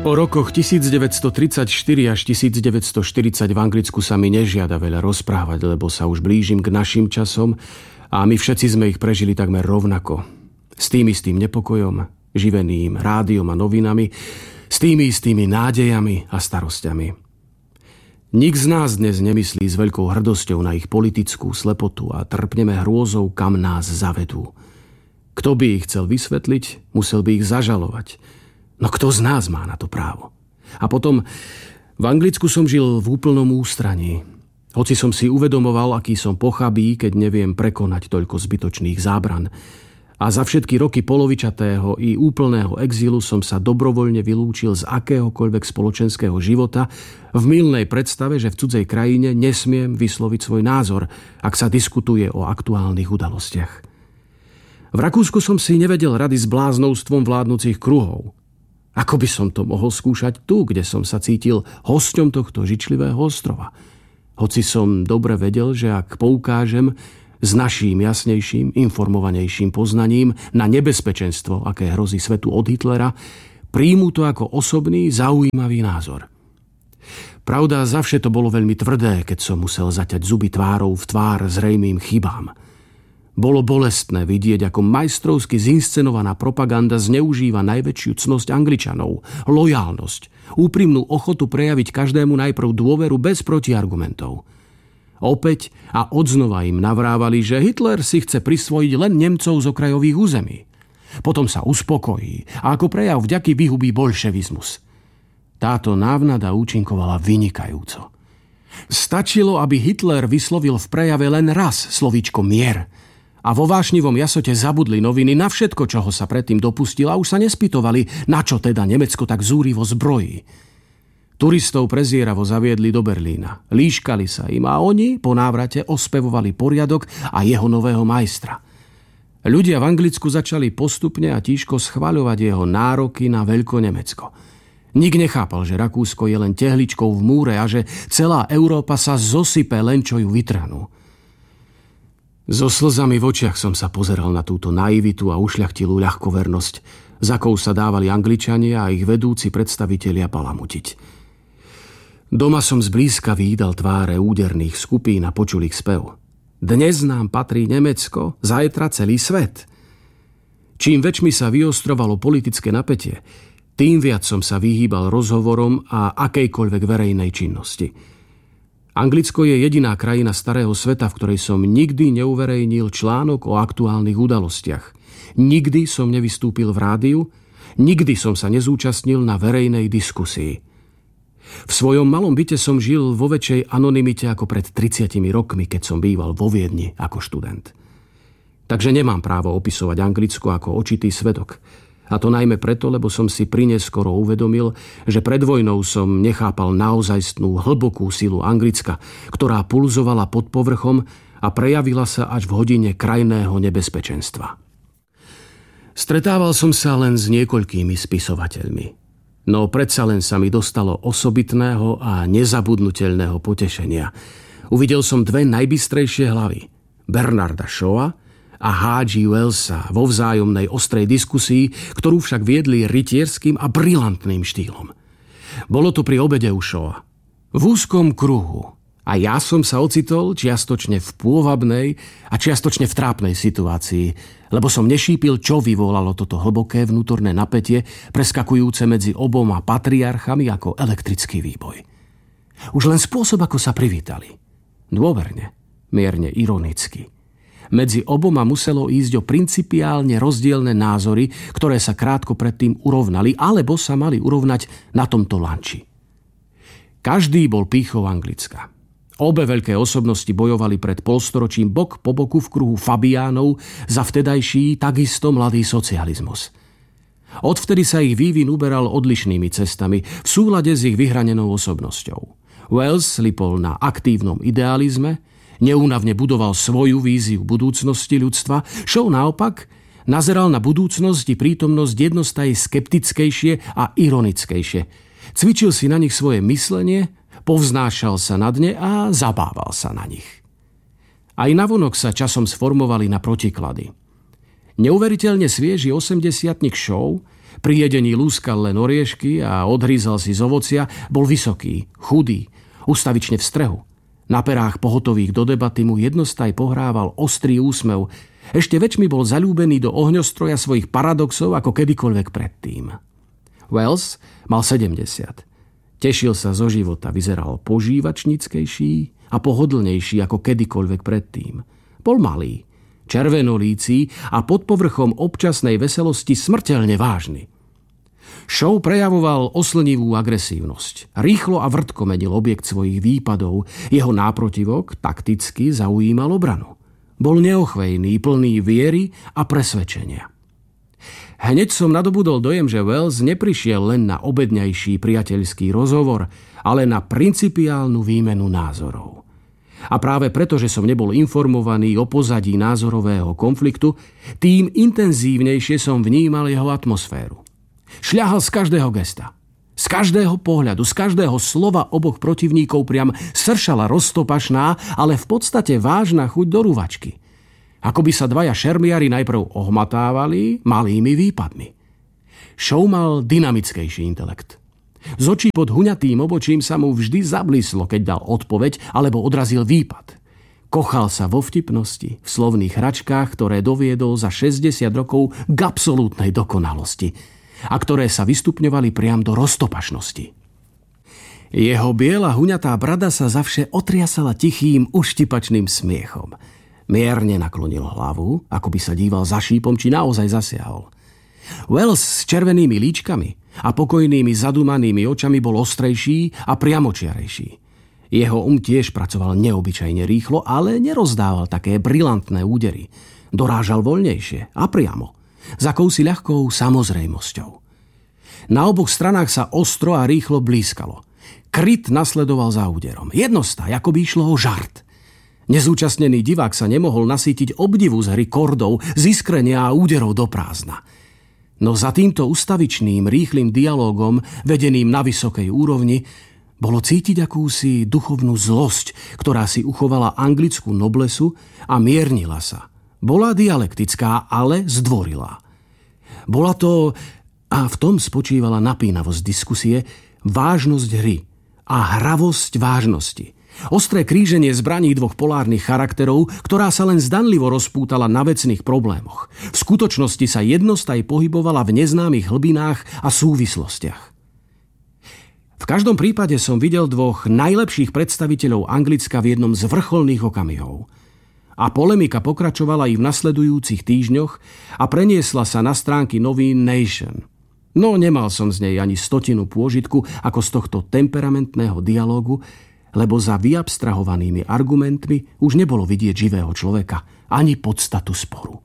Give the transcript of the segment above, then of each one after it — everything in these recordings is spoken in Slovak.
O rokoch 1934 až 1940 v Anglicku sa mi nežiada veľa rozprávať, lebo sa už blížim k našim časom a my všetci sme ich prežili takmer rovnako. S tým istým nepokojom, živeným rádiom a novinami, s tými istými nádejami a starosťami. Nik z nás dnes nemyslí s veľkou hrdosťou na ich politickú slepotu a trpneme hrôzou, kam nás zavedú. Kto by ich chcel vysvetliť, musel by ich zažalovať. No kto z nás má na to právo? A potom, v Anglicku som žil v úplnom ústraní. Hoci som si uvedomoval, aký som pochabý, keď neviem prekonať toľko zbytočných zábran. A za všetky roky polovičatého i úplného exílu som sa dobrovoľne vylúčil z akéhokoľvek spoločenského života v mylnej predstave, že v cudzej krajine nesmiem vysloviť svoj názor, ak sa diskutuje o aktuálnych udalostiach. V Rakúsku som si nevedel rady s bláznostvom vládnucich kruhov. Ako by som to mohol skúšať tu, kde som sa cítil hosťom tohto žičlivého ostrova? Hoci som dobre vedel, že ak poukážem s naším jasnejším, informovanejším poznaním na nebezpečenstvo, aké hrozí svetu od Hitlera, príjmu to ako osobný, zaujímavý názor. Pravda, zavše to bolo veľmi tvrdé, keď som musel zaťať zuby tvárou v tvár zrejmým chybám. Bolo bolestné vidieť, ako majstrovsky zinscenovaná propaganda zneužíva najväčšiu cnosť Angličanov, lojálnosť, úprimnú ochotu prejaviť každému najprv dôveru bez protiargumentov. Opäť a odznova im navrávali, že Hitler si chce prisvojiť len Nemcov z okrajových území. Potom sa uspokojí a ako prejav vďaky vyhubí bolševizmus. Táto návnada účinkovala vynikajúco. Stačilo, aby Hitler vyslovil v prejave len raz slovíčko mier a vo vášnivom jasote zabudli noviny na všetko, čoho sa predtým dopustil a už sa nespýtovali, na čo teda Nemecko tak zúrivo zbrojí. Turistov prezieravo zaviedli do Berlína. Líškali sa im a oni po návrate ospevovali poriadok a jeho nového majstra. Ľudia v Anglicku začali postupne a tížko schvaľovať jeho nároky na Veľkonemecko. Nik nechápal, že Rakúsko je len tehličkou v múre a že celá Európa sa zosype len čo ju vytrhnú. So slzami v očiach som sa pozeral na túto naivitu a ušľachtilú ľahkovernosť, za akou sa dávali Angličania a ich vedúci predstavitelia balamutiť. Doma som zblízka vídal tváre úderných skupín a počul ich spev. Dnes nám patrí Nemecko, zajtra celý svet. Čím väčšmi sa vyostrovalo politické napätie, tým viac som sa vyhýbal rozhovorom a akejkoľvek verejnej činnosti. Anglicko je jediná krajina starého sveta, v ktorej som nikdy neuverejnil článok o aktuálnych udalostiach. Nikdy som nevystúpil v rádiu, nikdy som sa nezúčastnil na verejnej diskusii. V svojom malom byte som žil vo väčšej anonymite ako pred 30 rokmi, keď som býval vo Viedni ako študent. Takže nemám právo opisovať Anglicko ako očitý svedok. A to najmä preto, lebo som si prineskoro uvedomil, že pred vojnou som nechápal naozajstnú hlbokú silu Anglicka, ktorá pulzovala pod povrchom a prejavila sa až v hodine krajného nebezpečenstva. Stretával som sa len s niekoľkými spisovateľmi. No predsa len sa mi dostalo osobitného a nezabudnutelného potešenia. Uvidel som dve najbystrejšie hlavy. Bernarda Shawa a H.G. Wellsa vo vzájomnej ostrej diskusii, ktorú však viedli rytierským a brilantným štýlom. Bolo to pri obede u Shawa. V úzkom kruhu. A ja som sa ocitol čiastočne v pôvabnej a čiastočne v trápnej situácii, lebo som nešípil, čo vyvolalo toto hlboké vnútorné napätie, preskakujúce medzi oboma patriarchami ako elektrický výboj. Už len spôsob, ako sa privítali. Dôverne, mierne ironicky. Medzi oboma muselo ísť o principiálne rozdielne názory, ktoré sa krátko predtým urovnali, alebo sa mali urovnať na tomto lanči. Každý bol pýchou Anglicka. Obe veľké osobnosti bojovali pred polstoročím bok po boku v kruhu Fabiánov za vtedajší takisto mladý socializmus. Odvtedy sa ich vývin uberal odlišnými cestami v súlade s ich vyhranenou osobnosťou. Wells lipol na aktívnom idealizme, neúnavne budoval svoju víziu budúcnosti ľudstva, Shaw naopak nazeral na budúcnosť i prítomnosť jednostaj skeptickejšie a ironickejšie. Cvičil si na nich svoje myslenie, povznášal sa nad ne a zabával sa na nich. Aj navonok sa časom sformovali na protiklady. Neuveriteľne svieži 80-tnik Shaw Pri jedení lúskal len oriešky a odhrízal si z ovocia. Bol vysoký, chudý, ustavične v strehu. Na perách pohotových do debaty mu jednostaj pohrával ostrý úsmev. Ešte väčšmi bol zaľúbený do ohňostroja svojich paradoxov ako kedykoľvek predtým. Wells mal 70. Tešil sa zo života, vyzeral požívačníckejší a pohodlnejší ako kedykoľvek predtým. Bol malý, červenolící a pod povrchom občasnej veselosti smrteľne vážny. Shaw prejavoval oslnivú agresívnosť. Rýchlo a vrtko menil objekt svojich výpadov. Jeho náprotivok takticky zaujímal obranu. Bol neochvejný, plný viery a presvedčenia. Hneď som nadobudol dojem, že Wells neprišiel len na obedňajší priateľský rozhovor, ale na principiálnu výmenu názorov. A práve preto, že som nebol informovaný o pozadí názorového konfliktu, tým intenzívnejšie som vnímal jeho atmosféru. Šľahal z každého gesta, z každého pohľadu, z každého slova oboch protivníkov priam sršala roztopašná, ale v podstate vážna chuť do ruvačky. Ako by sa dvaja šermiari najprv ohmatávali malými výpadmi. Shaw mal dynamickejší intelekt. Z očí pod huňatým obočím sa mu vždy zablíslo, keď dal odpoveď alebo odrazil výpad. Kochal sa vo vtipnosti, v slovných hračkách, ktoré doviedol za 60 rokov k absolútnej dokonalosti a ktoré sa vystupňovali priam do roztopašnosti. Jeho biela huňatá brada sa zavše otriasala tichým, uštipačným smiechom. Mierne naklonil hlavu, ako by sa díval za šípom, či naozaj zasiahol. Wells s červenými líčkami a pokojnými zadumanými očami bol ostrejší a priamočiarejší. Jeho tiež pracoval neobyčajne rýchlo, ale nerozdával také brilantné údery. Dorážal voľnejšie a priamo, s akousi ľahkou samozrejmosťou. Na oboch stranách sa ostro a rýchlo blízkalo. Kryt nasledoval za úderom. Jednostaj, ako by išlo o žart. Nezúčastnený divák sa nemohol nasýtiť obdivu z hry kordov, z iskrenia a úderov do prázdna. No za týmto ustavičným, rýchlym dialógom, vedeným na vysokej úrovni, bolo cítiť akúsi duchovnú zlosť, ktorá si uchovala anglickú noblesu a miernila sa. Bola dialektická, ale zdvorilá. Bola to, a v tom spočívala napínavosť diskusie, vážnosť hry a hravosť vážnosti. Ostré kríženie zbraní dvoch polárnych charakterov, ktorá sa len zdanlivo rozpútala na vecných problémoch. V skutočnosti sa jednostaj pohybovala v neznámych hlbinách a súvislostiach. V každom prípade som videl dvoch najlepších predstaviteľov Anglicka v jednom z vrcholných okamihov. A polemika pokračovala i v nasledujúcich týždňoch a preniesla sa na stránky novín Nation. No nemal som z nej ani stotinu pôžitku ako z tohto temperamentného dialógu, lebo za vyabstrahovanými argumentmi už nebolo vidieť živého človeka, ani podstatu sporu.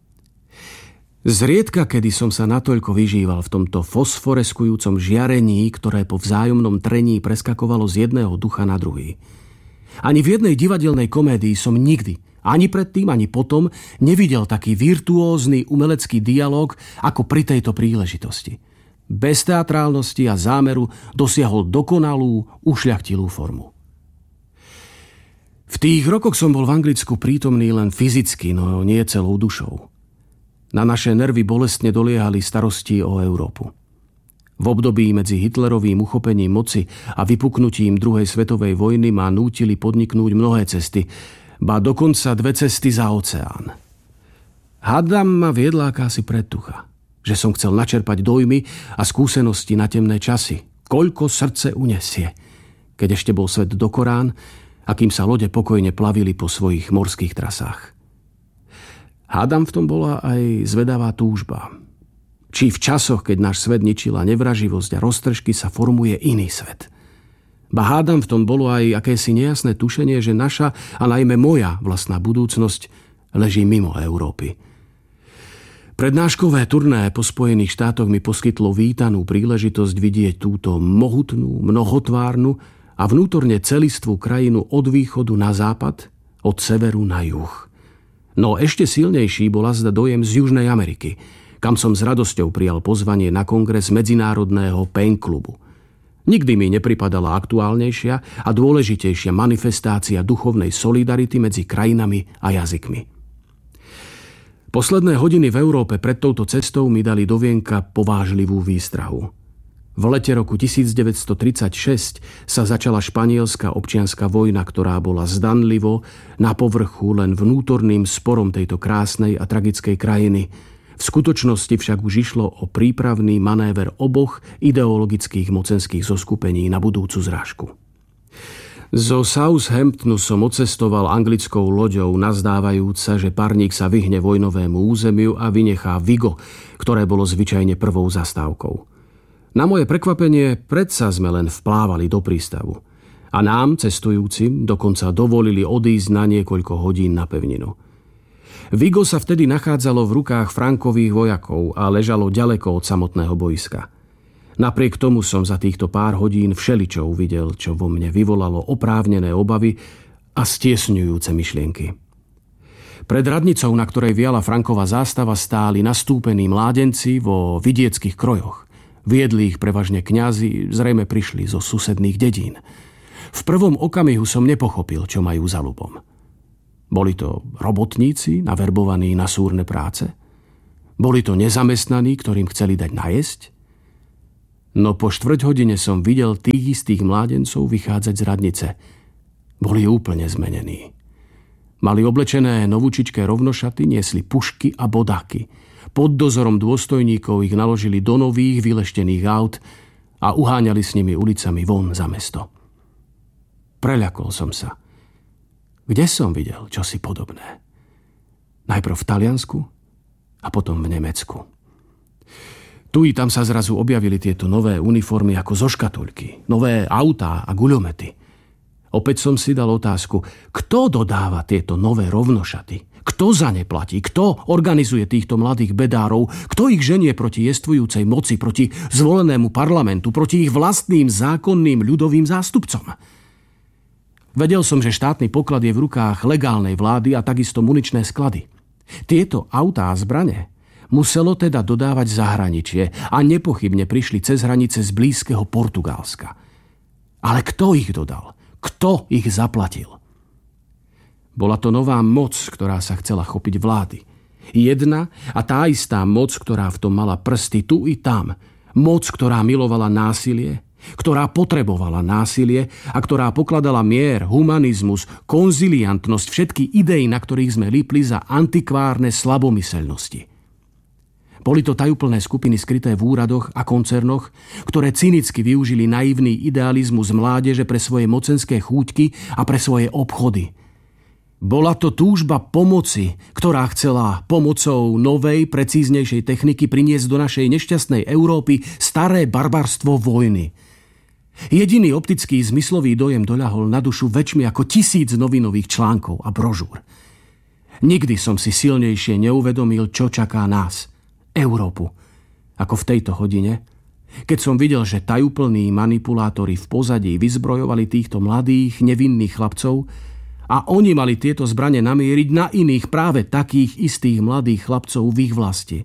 Zriedka, kedy som sa natoľko vyžíval v tomto fosforeskujúcom žiarení, ktoré po vzájomnom trení preskakovalo z jedného ducha na druhý. Ani v jednej divadelnej komédii som nikdy, ani predtým, ani potom, nevidel taký virtuózny umelecký dialóg ako pri tejto príležitosti. Bez teatrálnosti a zámeru dosiahol dokonalú, ušľachtilú formu. V tých rokoch som bol v Anglicku prítomný len fyzicky, no nie celou dušou. Na naše nervy bolestne doliehali starosti o Európu. V období medzi Hitlerovým uchopením moci a vypuknutím druhej svetovej vojny ma nútili podniknúť mnohé cesty, ba dokonca 2 cesty za oceán. Hádam ma viedla akási predtucha, že som chcel načerpať dojmy a skúsenosti na temné časy, koľko srdce unesie, keď ešte bol svet dokorán, a kým sa lode pokojne plavili po svojich morských trasách. Hádam v tom bola aj zvedavá túžba. Či v časoch, keď náš svet ničila nevraživosť a roztržky, sa formuje iný svet. Ba hádam v tom bolo aj akési nejasné tušenie, že naša a najmä moja vlastná budúcnosť leží mimo Európy. Prednáškové turné po Spojených štátoch mi poskytlo vítanú príležitosť vidieť túto mohutnú, mnohotvárnu a vnútorne celistvú krajinu od východu na západ, od severu na juh. No ešte silnejší bol azda dojem z Južnej Ameriky, kam som s radosťou prijal pozvanie na kongres Medzinárodného Pen klubu. Nikdy mi nepripadala aktuálnejšia a dôležitejšia manifestácia duchovnej solidarity medzi krajinami a jazykmi. Posledné hodiny v Európe pred touto cestou mi dali do vienka povážlivú výstrahu. V lete roku 1936 sa začala španielska občianska vojna, ktorá bola zdanlivo na povrchu len vnútorným sporom tejto krásnej a tragickej krajiny. V skutočnosti však už išlo o prípravný manéver oboch ideologických mocenských zoskupení na budúcu zrážku. Zo Southamptonu som odcestoval anglickou loďou, nazdávajúc sa, že parník sa vyhne vojnovému územiu a vynechá Vigo, ktoré bolo zvyčajne prvou zastávkou. Na moje prekvapenie predsa sme len vplávali do prístavu. A nám, cestujúcim, dokonca dovolili odísť na niekoľko hodín na pevninu. Vigo sa vtedy nachádzalo v rukách Frankových vojakov a ležalo ďaleko od samotného boiska. Napriek tomu som za týchto pár hodín všeličo uvidel, čo vo mne vyvolalo oprávnené obavy a stiesňujúce myšlienky. Pred radnicou, na ktorej viala Frankova zástava, stáli nastúpení mládenci vo vidieckých krojoch. Viedli ich prevažne kňazi, zrejme prišli zo susedných dedín. V prvom okamihu som nepochopil, čo majú za ľubom. Boli to robotníci, naverbovaní na súrne práce? Boli to nezamestnaní, ktorým chceli dať najesť? No po štvrťhodine som videl tých istých mládencov vychádzať z radnice. Boli úplne zmenení. Mali oblečené novúčičké rovnošaty, niesli pušky a bodáky. Pod dozorom dôstojníkov ich naložili do nových vyleštených aut a uháňali s nimi ulicami von za mesto. Preľakol som sa. Kde som videl čosi podobné? Najprv v Taliansku a potom v Nemecku. Tu i tam sa zrazu objavili tieto nové uniformy ako zo škatuľky, nové autá a guľomety. Opäť som si dal otázku, kto dodáva tieto nové rovnošaty? Kto za ne platí? Kto organizuje týchto mladých bedárov? Kto ich ženie proti jestvujúcej moci, proti zvolenému parlamentu, proti ich vlastným zákonným ľudovým zástupcom? Vedel som, že štátny poklad je v rukách legálnej vlády a takisto muničné sklady. Tieto autá a zbrane muselo teda dodávať zahraničie a nepochybne prišli cez hranice z blízkeho Portugalska. Ale kto ich dodal? Kto ich zaplatil? Bola to nová moc, ktorá sa chcela chopiť vlády. Jedna a tá istá moc, ktorá v tom mala prsty tu i tam. Moc, ktorá milovala násilie, ktorá potrebovala násilie a ktorá pokladala mier, humanizmus, konziliantnosť, všetky idei, na ktorých sme lípli, za antikvárne slabomyselnosti. Boli to tajúplné skupiny skryté v úradoch a koncernoch, ktoré cynicky využili naivný idealizmus mládeže pre svoje mocenské chúťky a pre svoje obchody. Bola to túžba pomoci, ktorá chcela pomocou novej, precíznejšej techniky priniesť do našej nešťastnej Európy staré barbarstvo vojny. Jediný optický zmyslový dojem doľahol na dušu väčšmi ako 1000 novinových článkov a brožúr. Nikdy som si silnejšie neuvedomil, čo čaká nás, Európu, ako v tejto hodine, keď som videl, že tajúplní manipulátori v pozadí vyzbrojovali týchto mladých, nevinných chlapcov a oni mali tieto zbrane namieriť na iných, práve takých istých mladých chlapcov v ich vlasti.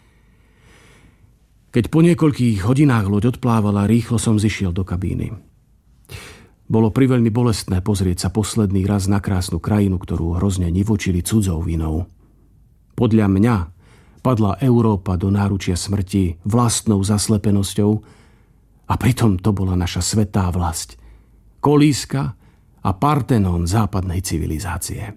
Keď po niekoľkých hodinách loď odplávala, rýchlo som zišiel do kabíny. Bolo priveľmi bolestné pozrieť sa posledný raz na krásnu krajinu, ktorú hrozne nivočili cudzou vinou. Podľa mňa padla Európa do náručia smrti vlastnou zaslepenosťou a pritom to bola naša svätá vlasť, kolíska a Partenón západnej civilizácie.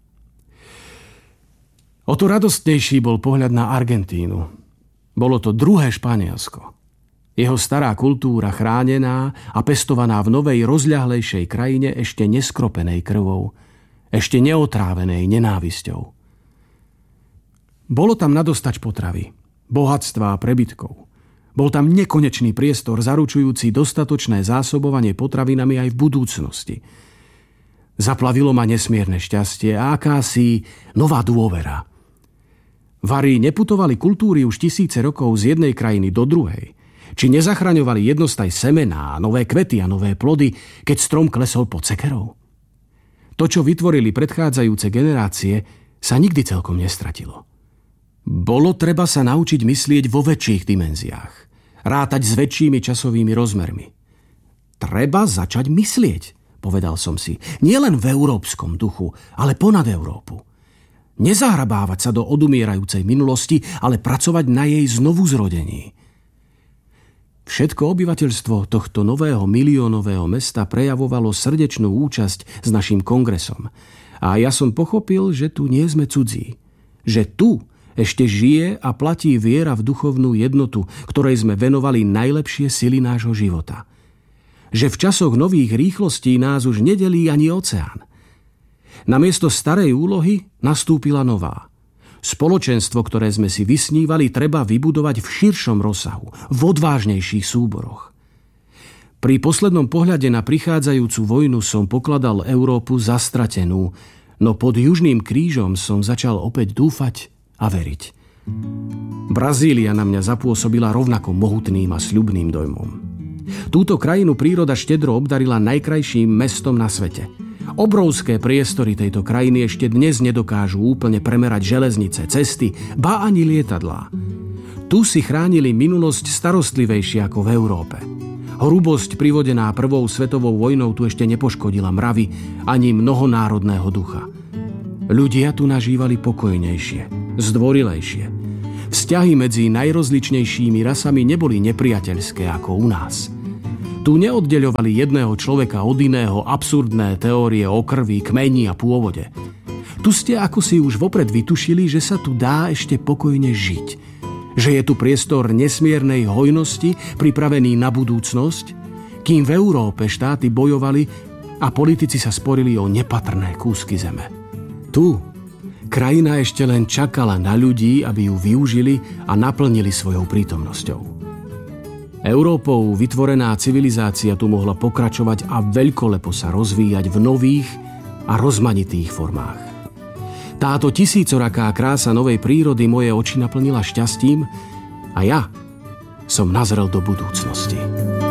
O to radostnejší bol pohľad na Argentínu. Bolo to druhé Španielsko. Jeho stará kultúra chránená a pestovaná v novej rozľahlejšej krajine ešte neskropenej krvou, ešte neotrávenej nenávisťou. Bolo tam nadostač potravy, bohatstva a prebytkov. Bol tam nekonečný priestor zaručujúci dostatočné zásobovanie potravinami aj v budúcnosti. Zaplavilo ma nesmierne šťastie a akási nová dôvera. Vari neputovali kultúry už tisíce rokov z jednej krajiny do druhej. Či nezachraňovali jednostaj semená, nové kvety a nové plody, keď strom klesol pod sekerou. To, čo vytvorili predchádzajúce generácie, sa nikdy celkom nestratilo. Bolo treba sa naučiť myslieť vo väčších dimenziách. Rátať s väčšími časovými rozmermi. Treba začať myslieť, povedal som si. Nielen v európskom duchu, ale ponad Európu. Nezahrabávať sa do odumierajúcej minulosti, ale pracovať na jej znovuzrodení. Všetko obyvateľstvo tohto nového miliónového mesta prejavovalo srdečnú účasť s naším kongresom. A ja som pochopil, že tu nie sme cudzí. Že tu ešte žije a platí viera v duchovnú jednotu, ktorej sme venovali najlepšie sily nášho života. Že v časoch nových rýchlostí nás už nedelí ani oceán. Namiesto starej úlohy nastúpila nová. Spoločenstvo, ktoré sme si vysnívali, treba vybudovať v širšom rozsahu, v odvážnejších súboroch. Pri poslednom pohľade na prichádzajúcu vojnu som pokladal Európu za stratenú, no pod Južným krížom som začal opäť dúfať a veriť. Brazília na mňa zapôsobila rovnako mohutným a sľubným dojmom. Túto krajinu príroda štedro obdarila najkrajším mestom na svete. Obrovské priestory tejto krajiny ešte dnes nedokážu úplne premerať železnice, cesty, ba ani lietadlá. Tu si chránili minulosť starostlivejšie ako v Európe. Hrubosť privodená prvou svetovou vojnou tu ešte nepoškodila mravy ani mnohonárodného ducha. Ľudia tu nažívali pokojnejšie, zdvorilejšie. Vzťahy medzi najrozličnejšími rasami neboli nepriateľské ako u nás. Tu neoddeľovali jedného človeka od iného absurdné teórie o krvi, kmeni a pôvode. Tu ste ako si už vopred vytušili, že sa tu dá ešte pokojne žiť. Že je tu priestor nesmiernej hojnosti, pripravený na budúcnosť, kým v Európe štáty bojovali a politici sa sporili o nepatrné kúsky zeme. Tu krajina ešte len čakala na ľudí, aby ju využili a naplnili svojou prítomnosťou. Európou vytvorená civilizácia tu mohla pokračovať a veľkolepo sa rozvíjať v nových a rozmanitých formách. Táto tisícoraká krása novej prírody moje oči naplnila šťastím a ja som nazrel do budúcnosti.